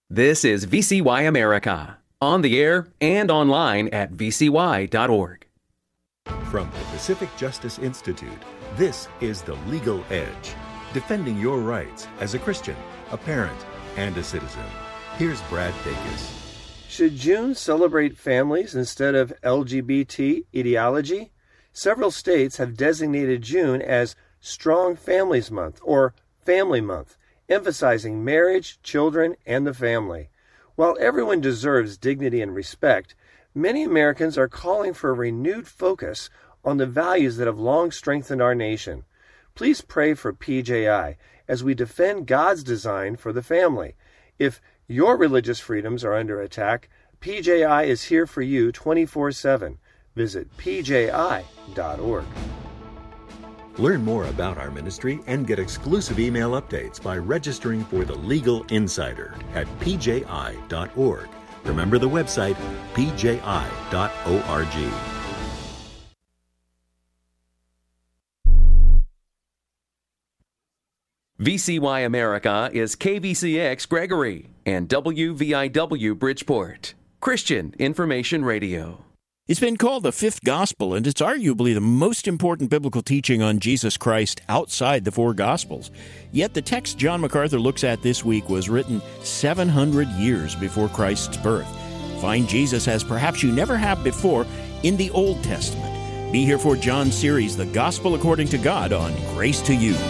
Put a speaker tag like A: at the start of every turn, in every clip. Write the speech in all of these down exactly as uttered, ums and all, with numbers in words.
A: This is V C Y America, on the air and online at v c y dot org.
B: From the Pacific Justice Institute, this is The Legal Edge, defending your rights as a Christian, a parent, and a citizen. Here's Brad Dacus.
C: Should June celebrate families instead of L G B T ideology? Several states have designated June as Strong Families Month or Family Month, emphasizing marriage, children, and the family. While everyone deserves dignity and respect, many Americans are calling for a renewed focus on the values that have long strengthened our nation. Please pray for P J I as we defend God's design for the family. If your religious freedoms are under attack, P J I is here for you twenty-four seven. Visit p j i dot org.
B: Learn more about our ministry and get exclusive email updates by registering for the Legal Insider at p j i dot org. Remember the website, p j i dot org.
A: V C Y America is K V C X Gregory and W V I W Bridgeport, Christian Information Radio.
D: It's been called the fifth gospel, and it's arguably the most important biblical teaching on Jesus Christ outside the four gospels. Yet the text John MacArthur looks at this week was written seven hundred years before Christ's birth. Find Jesus as perhaps you never have before in the Old Testament. Be here for John's series, The Gospel According to God, on Grace to You.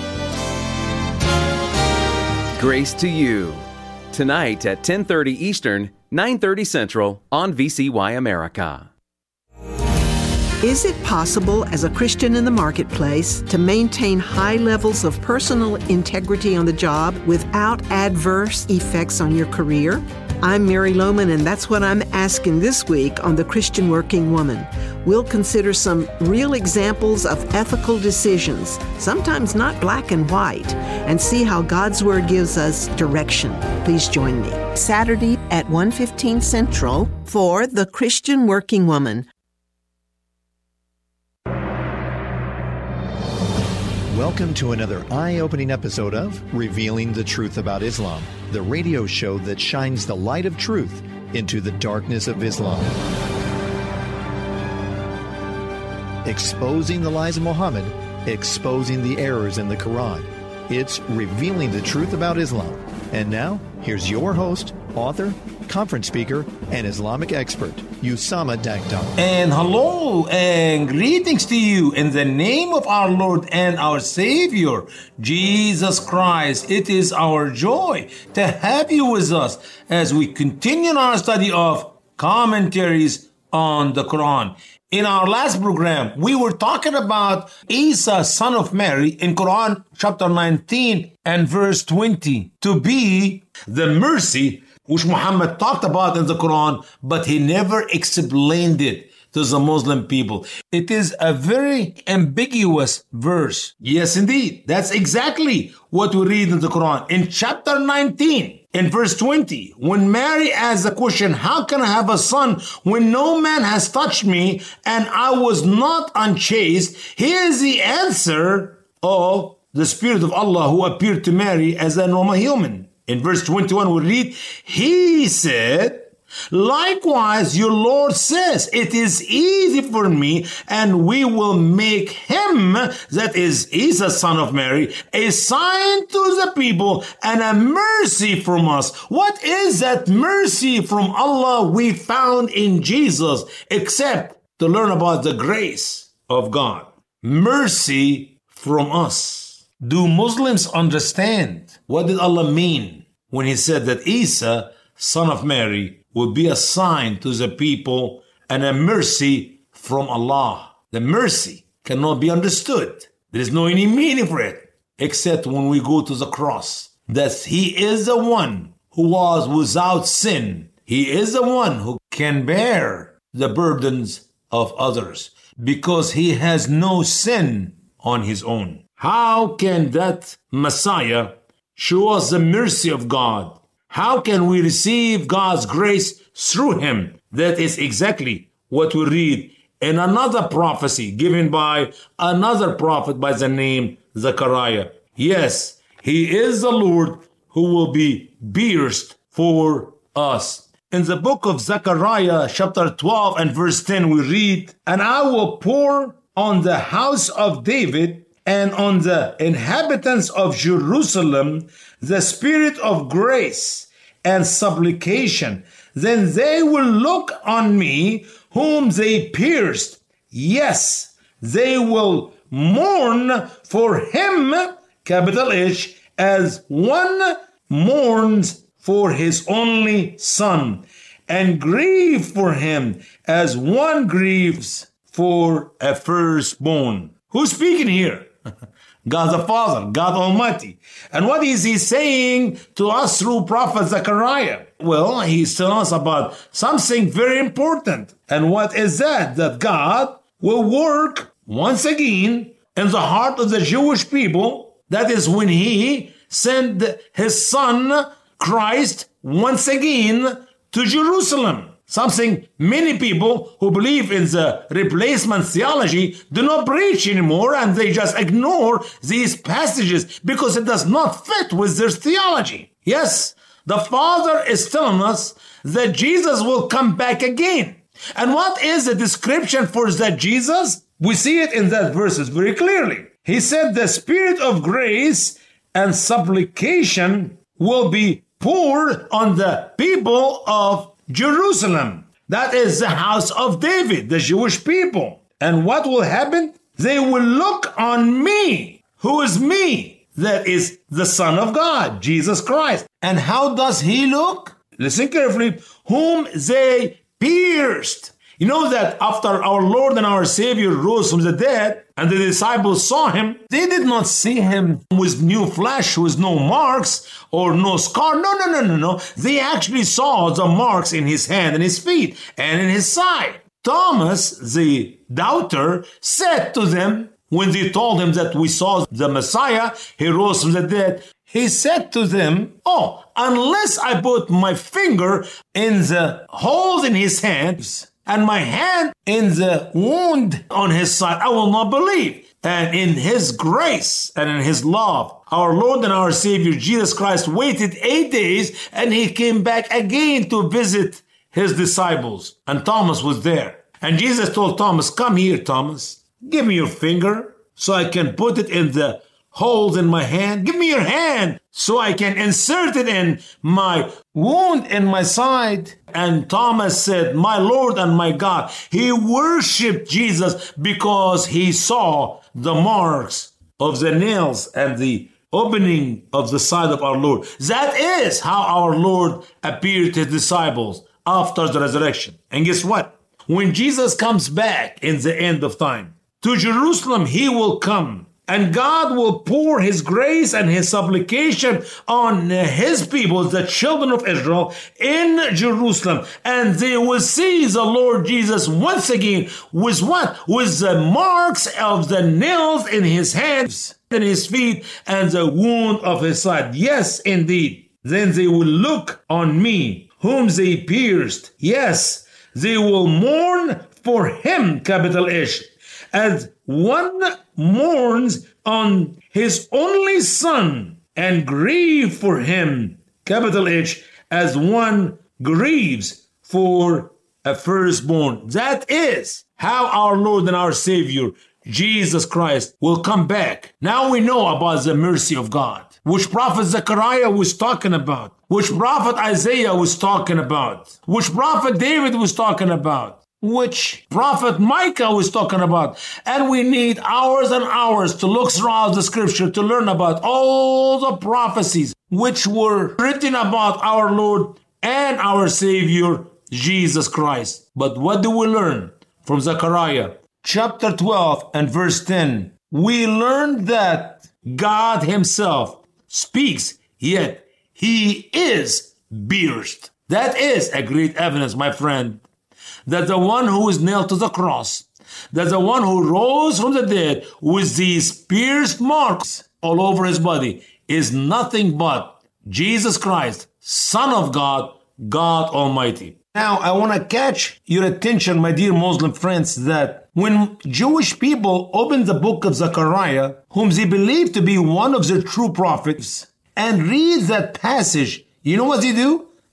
A: Grace to You, tonight at ten thirty Eastern, nine thirty Central on V C Y America.
E: Is it possible as a Christian in the marketplace to maintain high levels of personal integrity on the job without adverse effects on your career? I'm Mary Lohman, and that's what I'm asking this week on The Christian Working Woman. We'll consider some real examples of ethical decisions, sometimes not black and white, and see how God's Word gives us direction. Please join me Saturday at one fifteen Central for The Christian Working Woman.
F: Welcome to another eye-opening episode of Revealing the Truth About Islam, the radio show that shines the light of truth into the darkness of Islam. Exposing the lies of Muhammad, exposing the errors in the Quran. It's Revealing the Truth About Islam. And now, here's your host, author, conference speaker, and Islamic expert, Usama Dagdar.
G: And hello and greetings to you in the name of our Lord and our Savior, Jesus Christ. It is our joy to have you with us as we continue our study of commentaries on the Quran. In our last program, we were talking about Isa, son of Mary, in Quran chapter nineteen and verse twenty, to be the mercy which Muhammad talked about in the Quran, but he never explained it to the Muslim people. It is a very ambiguous verse. Yes, indeed. That's exactly what we read in the Quran. In chapter nineteen, in verse twenty, when Mary asks the question, how can I have a son when no man has touched me and I was not unchaste? Here's the answer of the Spirit of Allah who appeared to Mary as a normal human. In verse twenty-one, we read, He said, likewise, your Lord says, it is easy for me, and we will make him, that is Isa, son of Mary, a sign to the people and a mercy from us. What is that mercy from Allah we found in Jesus, except to learn about the grace of God? Mercy from us. Do Muslims understand what did Allah mean when he said that Isa, son of Mary, would be a sign to the people and a mercy from Allah? The mercy cannot be understood. There is no any meaning for it, except when we go to the cross. That he is the one who was without sin. He is the one who can bear the burdens of others because he has no sin on his own. How can that Messiah show us the mercy of God? How can we receive God's grace through him? That is exactly what we read in another prophecy given by another prophet by the name Zechariah. Yes, he is the Lord who will be pierced for us. In the book of Zechariah, chapter twelve and verse ten, we read, "And I will pour on the house of David and on the inhabitants of Jerusalem the spirit of grace and supplication. Then they will look on me whom they pierced. Yes, they will mourn for him," capital H, "as one mourns for his only son, and grieve for him as one grieves for a firstborn." Who's speaking here? God the Father, God Almighty. And what is he saying to us through Prophet Zechariah? Well, he's telling us about something very important. And what is that? That God will work once again in the heart of the Jewish people. That is when he sent his son, Christ, once again to Jerusalem. Something many people who believe in the replacement theology do not preach anymore, and they just ignore these passages because it does not fit with their theology. Yes, the Father is telling us that Jesus will come back again. And what is the description for that Jesus? We see it in that verses very clearly. He said the spirit of grace and supplication will be poured on the people of Jerusalem. That is the house of David, the Jewish people. And what will happen? They will look on me. Who is me? That is the Son of God, Jesus Christ. And how does he look? Listen carefully. Whom they pierced. You know that after our Lord and our Savior rose from the dead and the disciples saw him, they did not see him with new flesh, with no marks or no scar. No, no, no, no, no. They actually saw the marks in his hand and his feet and in his side. Thomas, the doubter, said to them, when they told him that we saw the Messiah, he rose from the dead, he said to them, "Oh, unless I put my finger in the holes in his hands and my hand in the wound on his side, I will not believe." And in his grace and in his love, our Lord and our Savior Jesus Christ waited eight days and he came back again to visit his disciples. And Thomas was there. And Jesus told Thomas, "Come here, Thomas. Give me your finger so I can put it in the holes in my hand. Give me your hand so I can insert it in my wound in my side." And Thomas said, "My Lord and my God." He worshiped Jesus because he saw the marks of the nails and the opening of the side of our Lord. That is how our Lord appeared to his disciples after the resurrection. And guess what? When Jesus comes back in the end of time, to Jerusalem he will come. And God will pour his grace and his supplication on his people, the children of Israel, in Jerusalem. And they will see the Lord Jesus once again with what? With the marks of the nails in his hands and his feet and the wound of his side. Yes, indeed. Then they will look on me, whom they pierced. Yes, they will mourn for him, capital H, as one mourns on his only son, and grieve for him, capital H, as one grieves for a firstborn. That is how our Lord and our Savior, Jesus Christ, will come back. Now we know about the mercy of God, which prophet Zechariah was talking about, which prophet Isaiah was talking about, which prophet David was talking about, which prophet Micah was talking about. And we need hours and hours to look throughout the scripture to learn about all the prophecies which were written about our Lord and our Savior, Jesus Christ. But what do we learn from Zechariah? Chapter twelve and verse ten. We learn that God himself speaks, yet he is pierced. That is a great evidence, my friend, that the one who is nailed to the cross, that the one who rose from the dead with these pierced marks all over his body is nothing but Jesus Christ, Son of God, God Almighty. Now, I want to catch your attention, my dear Muslim friends, that when Jewish people open the book of Zechariah, whom they believe to be one of their true prophets, and read that passage, you know what they do?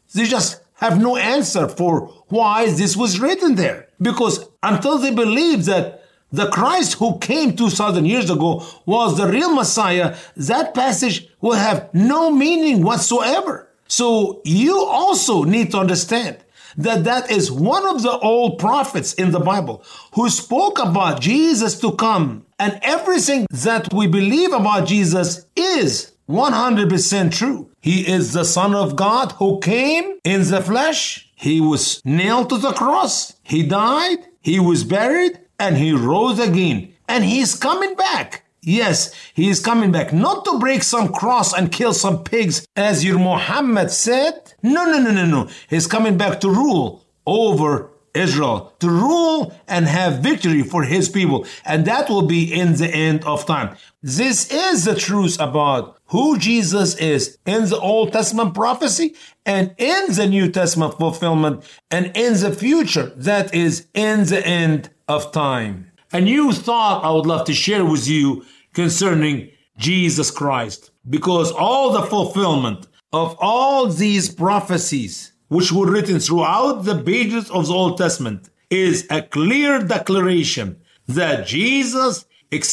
G: They just have no answer for why this was written there. Because until they believe that the Christ who came two thousand years ago was the real Messiah, that passage will have no meaning whatsoever. So you also need to understand that that is one of the old prophets in the Bible who spoke about Jesus to come. And everything that we believe about Jesus is one hundred percent true. He is the Son of God who came in the flesh. He was nailed to the cross. He died. He was buried. And he rose again. And he's coming back. Yes, he is coming back. Not to break some cross and kill some pigs, as your Muhammad said. No, no, no, no, no. He's coming back to rule over Israel. To rule and have victory for his people. And that will be in the end of time. This is the truth about who Jesus is in the Old Testament prophecy and in the New Testament fulfillment and in the future that is in the end of time. A new thought I would love to share with you concerning Jesus Christ, because all the fulfillment of all these prophecies which were written throughout the pages of the Old Testament is a clear declaration that Jesus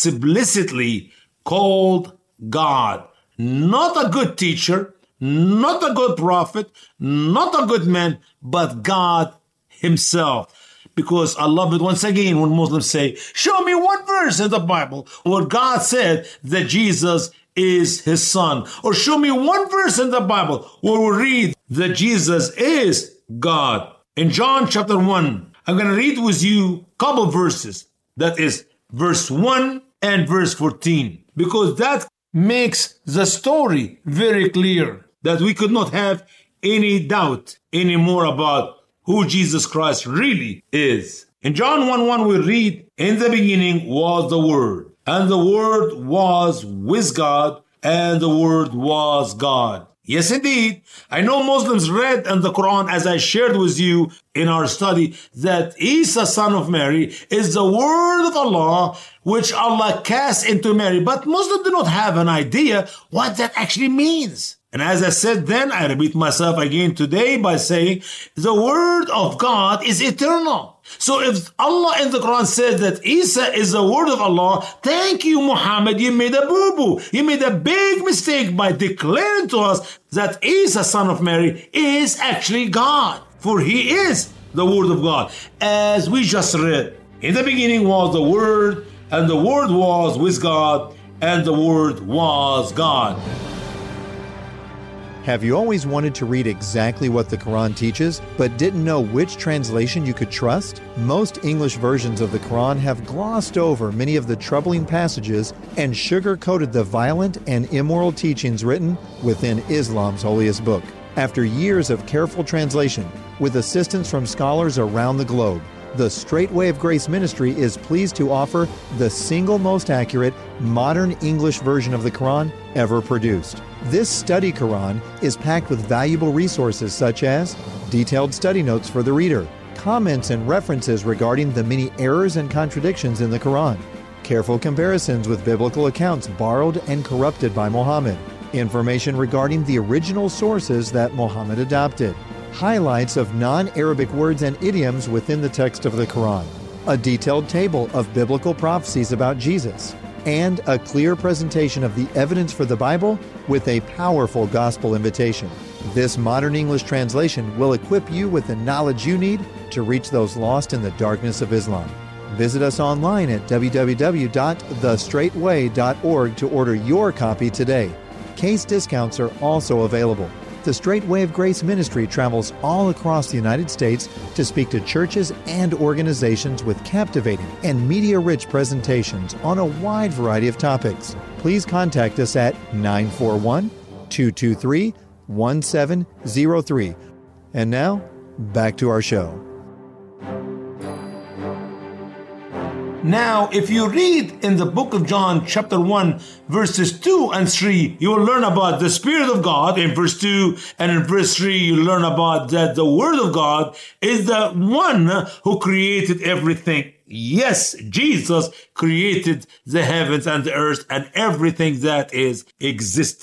G: explicitly called God. Not a good teacher, not a good prophet, not a good man, but God himself. Because I love it once again when Muslims say, show me one verse in the Bible where God said that Jesus is his son. Or show me one verse in the Bible where we read that Jesus is God. In John chapter one, I'm going to read with you a couple verses. That is verse one and verse fourteen. Because that makes the story very clear that we could not have any doubt anymore about who Jesus Christ really is. In John one one we read, in the beginning was the Word, and the Word was with God, and the Word was God. Yes, indeed. I know Muslims read in the Quran, as I shared with you in our study, that Isa, son of Mary, is the word of Allah, which Allah cast into Mary. But Muslims do not have an idea what that actually means. And as I said then, I repeat myself again today by saying, the word of God is eternal. So if Allah in the Quran said that Isa is the word of Allah, thank you, Muhammad, you made a boo-boo. You made a big mistake by declaring to us that Isa, son of Mary, is actually God. For he is the word of God. As we just read, in the beginning was the word, and the word was with God, and the word was God.
F: Have you always wanted to read exactly what the Quran teaches, but didn't know which translation you could trust? Most English versions of the Quran have glossed over many of the troubling passages and sugar-coated the violent and immoral teachings written within Islam's holiest book. After years of careful translation, with assistance from scholars around the globe, the Straight Way of Grace Ministry is pleased to offer the single most accurate, modern English version of the Quran ever produced. This study Quran is packed with valuable resources such as detailed study notes for the reader, comments and references regarding the many errors and contradictions in the Quran, careful comparisons with biblical accounts borrowed and corrupted by Muhammad, information regarding the original sources that Muhammad adopted, highlights of non-Arabic words and idioms within the text of the Quran, a detailed table of biblical prophecies about Jesus, and a clear presentation of the evidence for the Bible with a powerful gospel invitation. This modern English translation will equip you with the knowledge you need to reach those lost in the darkness of Islam. Visit us online at w w w dot the straight way dot org to order your copy today. Case discounts are also available. The Straight Way of Grace Ministry travels all across the United States to speak to churches and organizations with captivating and media-rich presentations on a wide variety of topics. Please contact us at nine four one, two two three, one seven zero three. And now, back to our show.
G: Now, if you read in the book of John, chapter one, verses two and three, you will learn about the Spirit of God in verse two, and in verse three, you learn about that the Word of God is the one who created everything. Yes, Jesus created the heavens and the earth and everything that is exists.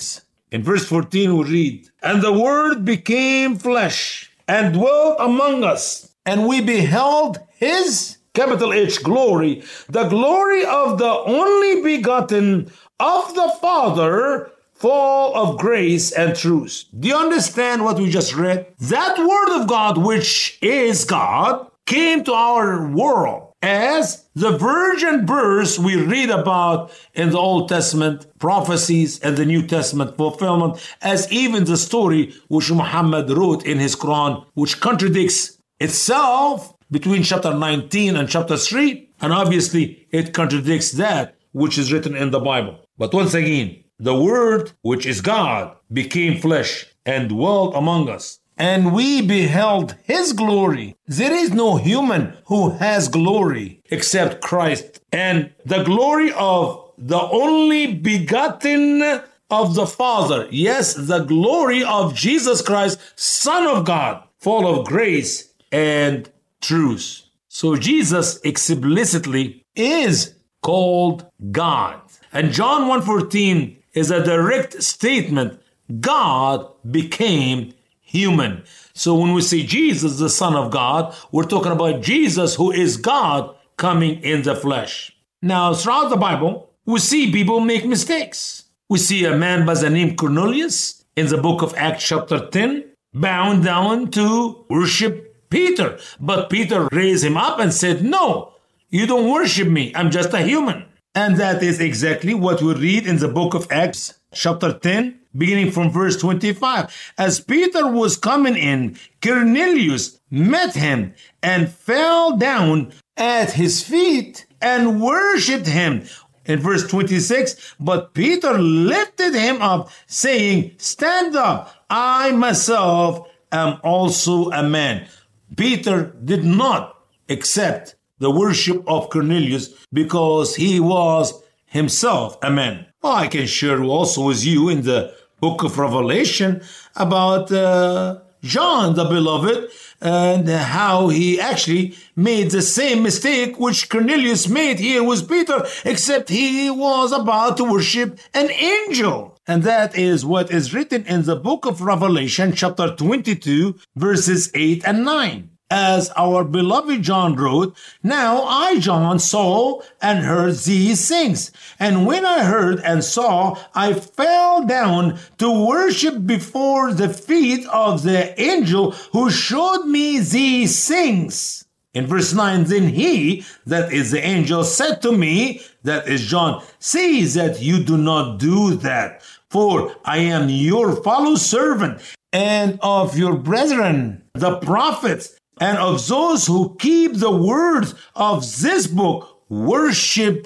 G: In verse fourteen we read, "And the Word became flesh and dwelt among us, and we beheld his," capital H, glory, "the glory of the only begotten of the Father, full of grace and truth." Do you understand what we just read? That Word of God, which is God, came to our world as the virgin birth we read about in the Old Testament prophecies and the New Testament fulfillment, as even the story which Muhammad wrote in his Quran, which contradicts itself between chapter nineteen and chapter three, and obviously it contradicts that which is written in the Bible. But once again, the Word, which is God, became flesh and dwelt among us, and we beheld his glory. There is no human who has glory except Christ, and the glory of the only begotten of the Father. Yes, the glory of Jesus Christ, Son of God, full of grace and truth. So Jesus explicitly is called God. And John one fourteen is a direct statement. God became human. So when we say Jesus, the Son of God, we're talking about Jesus, who is God, coming in the flesh. Now, throughout the Bible, we see people make mistakes. We see a man by the name Cornelius in the book of Acts chapter ten, bound down to worship Peter. But Peter raised him up and said, "No, you don't worship me. I'm just a human." And that is exactly what we read in the book of Acts chapter ten, beginning from verse twenty-five. As Peter was coming in, Cornelius met him and fell down at his feet and worshipped him. In verse twenty-six, but Peter lifted him up, saying, "Stand up, I myself am also a man." Peter did not accept the worship of Cornelius because he was himself a man. Well, I can share also with you in the book of Revelation about uh, John the Beloved, and how he actually made the same mistake which Cornelius made here with Peter, except he was about to worship an angel. And that is what is written in the book of Revelation, chapter twenty-two, verses eight and nine. As our beloved John wrote, "Now I, John, saw and heard these things. And when I heard and saw, I fell down to worship before the feet of the angel who showed me these things." In verse nine, "Then he," that is the angel, "said to me," that is John, "see that you do not do that, for I am your fellow servant and of your brethren, the prophets, and of those who keep the words of this book, worship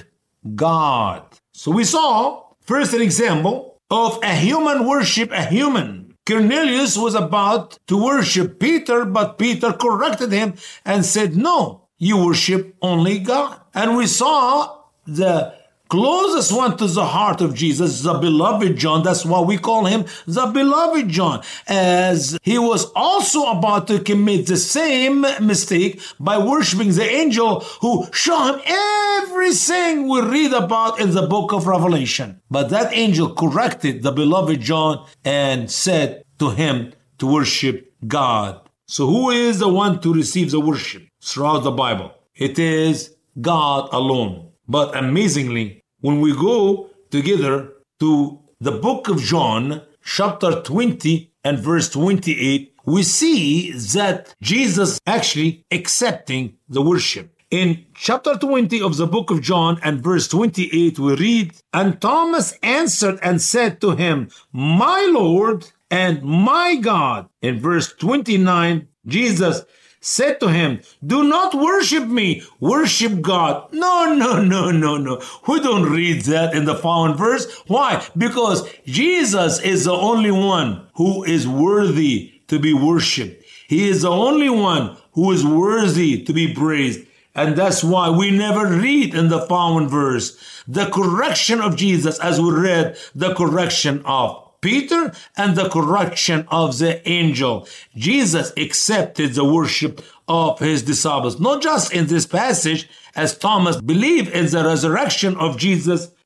G: God." So we saw first an example of a human worship a human. Cornelius was about to worship Peter, but Peter corrected him and said, "No, you worship only God." And we saw the closest one to the heart of Jesus, the beloved John. That's why we call him the beloved John, as he was also about to commit the same mistake by worshiping the angel who showed him everything we read about in the book of Revelation. But that angel corrected the beloved John and said to him to worship God. So who is the one to receive the worship throughout the Bible? It is God alone. But amazingly, when we go together to the book of John, chapter twenty and verse twenty-eight, we see that Jesus actually accepting the worship. In chapter twenty of the book of John and verse twenty-eight, we read, "And Thomas answered and said to him, My Lord and my God." In verse twenty-nine, Jesus said to him, "Do not worship me, worship God." No, no, no, no, no. We don't read that in the following verse. Why? Because Jesus is the only one who is worthy to be worshipped. He is the only one who is worthy to be praised. And that's why we never read in the following verse the correction of Jesus, as we read the correction of Peter and the correction of the angel. Jesus accepted the worship of his disciples, not just in this passage, as Thomas believed in the resurrection of Jesus,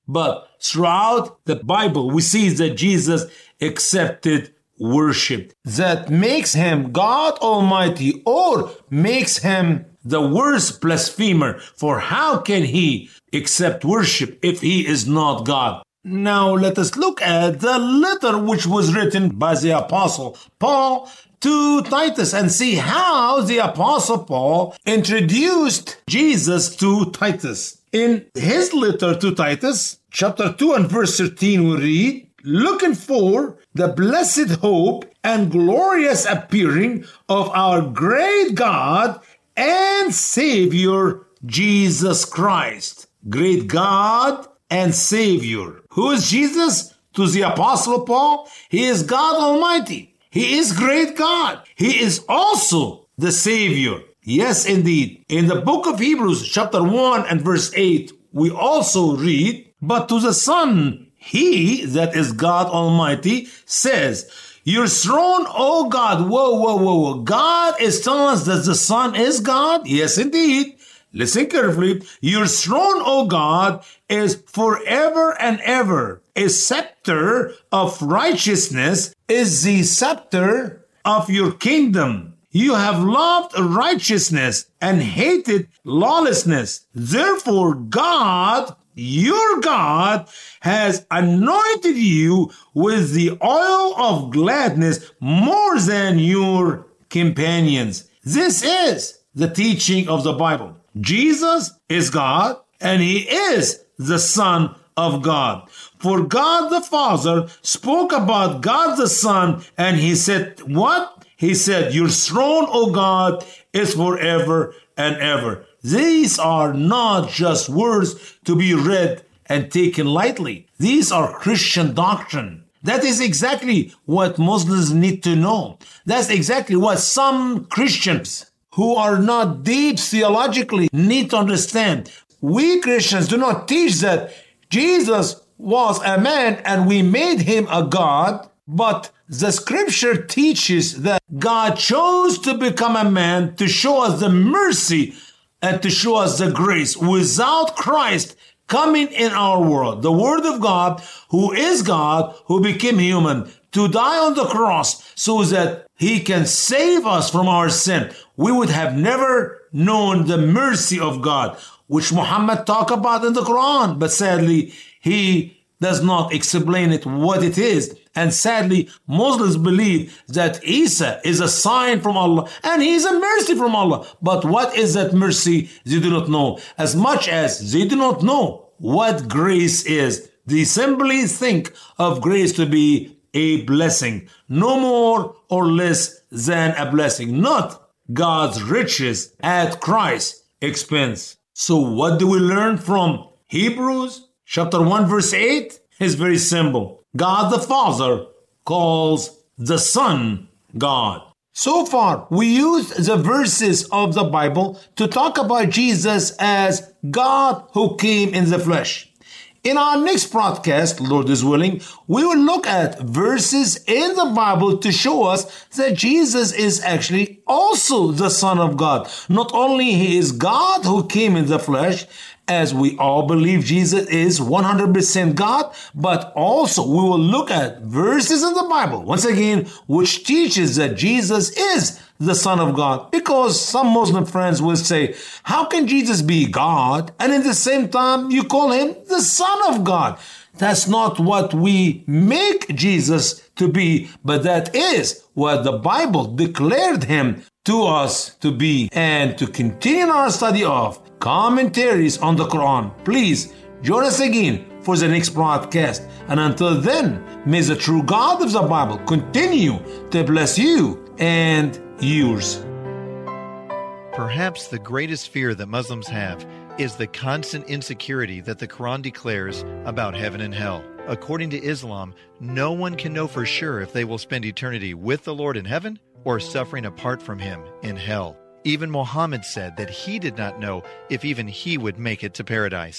G: But throughout the Bible, we see that Jesus accepted worship. That makes him God Almighty, or makes him the worst blasphemer. For how can he accept worship if he is not God? Now let us look at the letter which was written by the Apostle Paul to Titus and see how the Apostle Paul introduced Jesus to Titus. In his letter to Titus, chapter two and verse thirteen, we read, looking for the blessed hope and glorious appearing of our great God and Savior, Jesus Christ. Great God and Savior. Who is Jesus? To the Apostle Paul, he is God Almighty. He is great God. He is also the Savior. Yes, indeed. In the book of Hebrews, chapter one and verse eight, we also read, but to the Son, he, that is God Almighty, says, your throne, O God. Whoa, whoa, whoa, whoa. God is telling us that the Son is God? Yes, indeed. Listen carefully. Your throne, O God, is forever and ever. A scepter of righteousness is the scepter of your kingdom. You have loved righteousness and hated lawlessness. Therefore, God, your God, has anointed you with the oil of gladness more than your companions. This is the teaching of the Bible. Jesus is God, and he is the Son of God. For God the Father spoke about God the Son, and he said, what? He said, your throne, O God, is forever and ever. These are not just words to be read and taken lightly. These are Christian doctrine. That is exactly what Muslims need to know. That's exactly what some Christians who are not deep theologically need to understand. We Christians do not teach that Jesus was a man and we made him a God, but the scripture teaches that God chose to become a man to show us the mercy and to show us the grace. Without Christ coming in our world, the Word of God, who is God, who became human, to die on the cross so that he can save us from our sin, we would have never known the mercy of God, which Muhammad talked about in the Quran. But sadly, he does not explain it what it is. And sadly, Muslims believe that Isa is a sign from Allah and he is a mercy from Allah. But what is that mercy? They do not know. As much as they do not know what grace is, they simply think of grace to be a blessing, no more or less than a blessing, not God's riches at Christ's expense. So what do we learn from Hebrews chapter one verse eight? It's very simple. God the Father calls the Son God. So far, we used the verses of the Bible to talk about Jesus as God who came in the flesh. In our next broadcast, Lord is willing, we will look at verses in the Bible to show us that Jesus is actually also the Son of God. Not only he is God who came in the flesh, as we all believe Jesus is one hundred percent God, but also we will look at verses in the Bible, once again, which teaches that Jesus is the Son of God. Because some Muslim friends will say, how can Jesus be God and at the same time you call him the Son of God? That's not what we make Jesus to be, but that is what the Bible declared him to us to be. And to continue our study of commentaries on the Quran, please join us again for the next broadcast. And until then, may the true God of the Bible continue to bless you and yours.
F: Perhaps the greatest fear that Muslims have is the constant insecurity that the Quran declares about heaven and hell. According to Islam, no one can know for sure if they will spend eternity with the Lord in heaven or suffering apart from him in hell. Even Muhammad said that he did not know if even he would make it to paradise.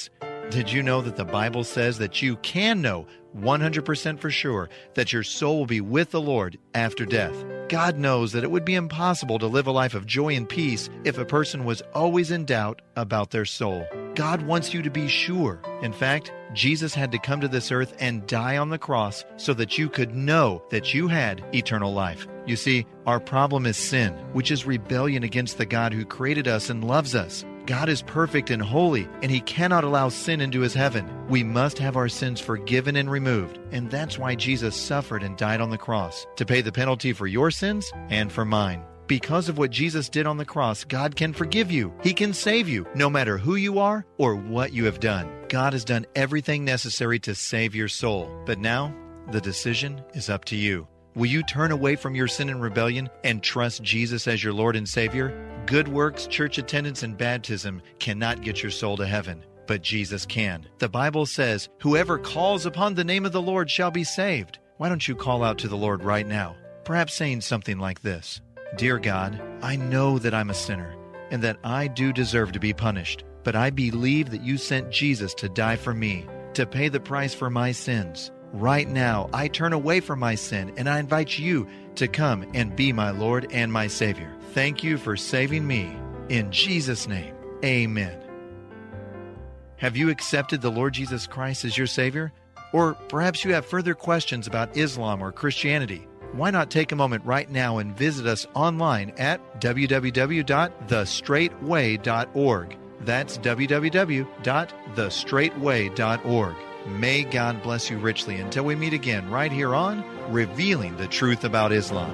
F: Did you know that the Bible says that you can know one hundred percent for sure that your soul will be with the Lord after death? God knows that it would be impossible to live a life of joy and peace if a person was always in doubt about their soul. God wants you to be sure. In fact, Jesus had to come to this earth and die on the cross so that you could know that you had eternal life. You see, our problem is sin, which is rebellion against the God who created us and loves us. God is perfect and holy, and He cannot allow sin into His heaven. We must have our sins forgiven and removed, and that's why Jesus suffered and died on the cross, to pay the penalty for your sins and for mine. Because of what Jesus did on the cross, God can forgive you. He can save you, no matter who you are or what you have done. God has done everything necessary to save your soul. But now, the decision is up to you. Will you turn away from your sin and rebellion and trust Jesus as your Lord and Savior? Good works, church attendance, and baptism cannot get your soul to heaven, but Jesus can. The Bible says, "Whoever calls upon the name of the Lord shall be saved." Why don't you call out to the Lord right now? Perhaps saying something like this: Dear God, I know that I'm a sinner and that I do deserve to be punished, but I believe that you sent Jesus to die for me, to pay the price for my sins. Right now, I turn away from my sin and I invite you to come and be my Lord and my Savior. Thank you for saving me. In Jesus' name, amen. Have you accepted the Lord Jesus Christ as your Savior? Or perhaps you have further questions about Islam or Christianity. Why not take a moment right now and visit us online at w w w dot the straight way dot org. That's w w w dot the straight way dot org. May God bless you richly until we meet again right here on Revealing the Truth About Islam.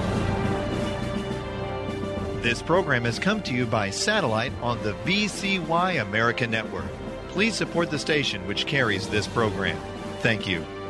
F: This program has come to you by satellite on the V C Y America Network. Please support the station which carries this program. Thank you.